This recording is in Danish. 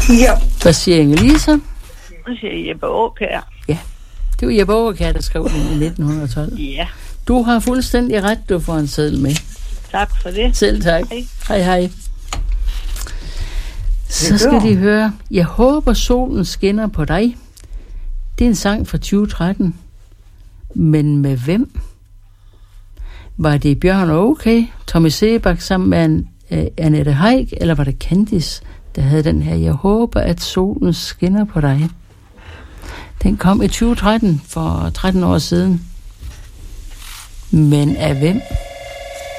Ja. Hvad siger Inge-Lise? Jeg siger Jeppe Aakjær. Ja, det var Jeppe Aakjær, der skrev den i 1912. Ja. Du har fuldstændig ret, du får en seddel med. Tak for det. Selv tak. Hej. Hej. Så skal de høre, jeg håber solen skinner på dig. Det er en sang fra 2013. Men med hvem? Var det Bjørn og Okay, Tommy Sebak sammen med Annette Haik, eller var det Candice, der havde den her, jeg håber, at solen skinner på dig. Den kom i 2013, for 13 år siden. Men af hvem?